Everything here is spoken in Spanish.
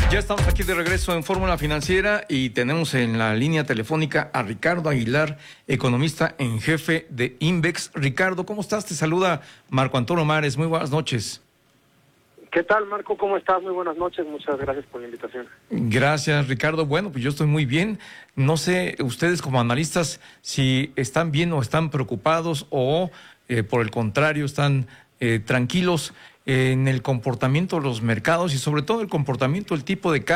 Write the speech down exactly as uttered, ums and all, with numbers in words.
Ya estamos aquí de regreso en Fórmula Financiera y tenemos en la línea telefónica a Ricardo Aguilar, economista en jefe de Invex. Ricardo, ¿cómo estás? Te saluda Marco Antonio Mares. Muy buenas noches. ¿Qué tal, Marco? ¿Cómo estás? Muy buenas noches. Muchas gracias por la invitación. Gracias, Ricardo. Bueno, pues yo estoy muy bien. No sé, ustedes como analistas, si están bien o están preocupados o, eh, por el contrario, están eh, tranquilos en el comportamiento de los mercados y sobre todo el comportamiento del tipo de cambio.